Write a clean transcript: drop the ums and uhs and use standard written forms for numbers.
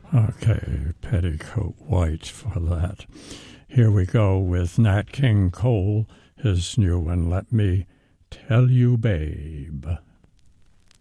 Okay, Petticoat White for that. Here we go with Nat King Cole, his new one, Let Me Tell You, Babe.